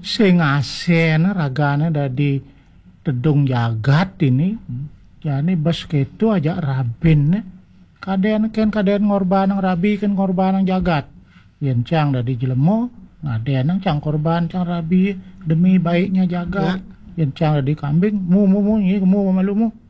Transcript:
sing asen ragane dadi tedung jagat ini. Jane bes ketu aja rabin kaden ngorban rabi kan ngorban jagat. Yen cang dadi jelemo ngaden cang korban cang rabi demi baiknya jagat. Yen cang dadi kambing mu malumu